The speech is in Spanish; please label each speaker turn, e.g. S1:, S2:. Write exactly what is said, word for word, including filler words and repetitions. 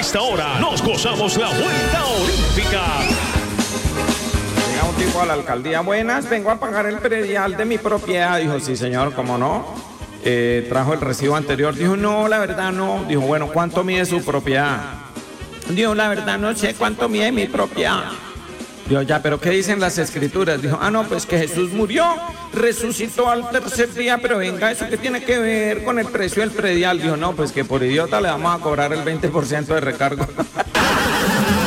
S1: esta hora nos gozamos la vuelta olímpica.
S2: Llega un tipo a la alcaldía, buenas, vengo a pagar el predial de mi propiedad. Dijo, sí señor, ¿cómo no? Eh, trajo el recibo anterior, dijo, no, la verdad no. Dijo, bueno, ¿cuánto mide su propiedad? Dijo, la verdad no sé cuánto mide mi propiedad. Dijo, ya, pero ¿qué dicen las escrituras? Dijo, ah, no, pues que Jesús murió, resucitó al tercer día, pero venga, ¿eso qué tiene que ver con el precio del predial? Dijo, no, pues que por idiota le vamos a cobrar el veinte por ciento de recargo.